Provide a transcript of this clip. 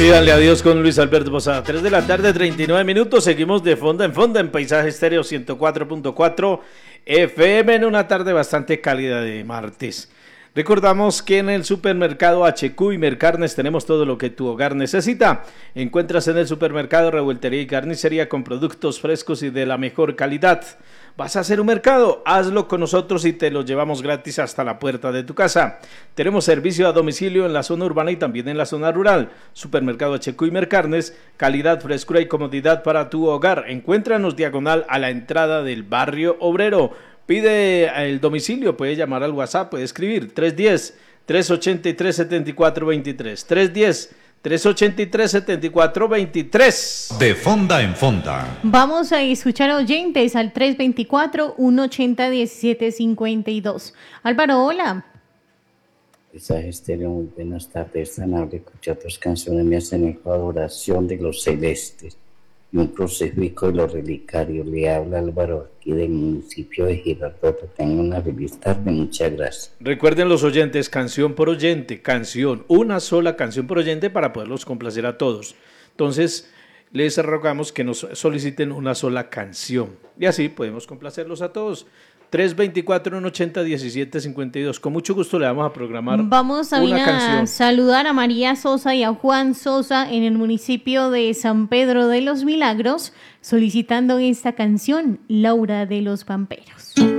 Pídanle a Dios con Luis Alberto Posada. 3 de la tarde, 39 minutos. Seguimos de fonda en fonda en Paisaje Estéreo 104.4 FM en una tarde bastante cálida de martes. Recordamos que en el supermercado HQ y Mercarnes tenemos todo lo que tu hogar necesita. Encuentras en el supermercado revueltería y carnicería con productos frescos y de la mejor calidad. ¿Vas a hacer un mercado? Hazlo con nosotros y te lo llevamos gratis hasta la puerta de tu casa. Tenemos servicio a domicilio en la zona urbana y también en la zona rural. Supermercado HQ y Mercarnes, calidad, frescura y comodidad para tu hogar. Encuéntranos diagonal a la entrada del barrio obrero. Pide el domicilio, puede llamar al WhatsApp, puede escribir 310-383-7423. 383-7423. De fonda en fonda. Vamos a escuchar a oyentes al 324-180-1752. Álvaro, hola. Paisaje Estéreo, muy buenas tardes. Tan amable, escuchar tus canciones me hacen eco adoración de los celestes y un crucifijo de los relicarios. Le habla Álvaro aquí del municipio de Girardota. Tengan una feliz tarde, muchas gracias. Recuerden los oyentes, canción por oyente, canción, una sola canción por oyente para poderlos complacer a todos. Entonces, les rogamos que nos soliciten una sola canción y así podemos complacerlos a todos. 324-180-1752. Con mucho gusto le vamos a programar Vamos a una canción. saludar a María Sosa y a Juan Sosa en el municipio de San Pedro de los Milagros, solicitando esta canción, Laura de los Pamperos.